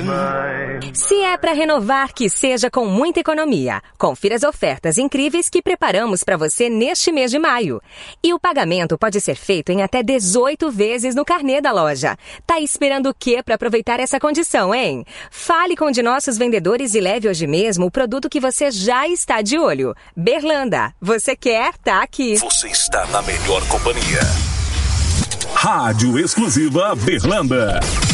Se é para renovar, que seja com muita economia. Confira as ofertas incríveis que preparamos para você neste mês de maio. E o pagamento pode ser feito em até 18 vezes no carnê da loja. Tá esperando o quê para aproveitar essa condição, hein? Fale com um de nossos vendedores e leve hoje mesmo o produto que você já está de olho. Berlanda, você quer? Tá aqui. Você está na melhor companhia. Rádio Exclusiva Berlanda.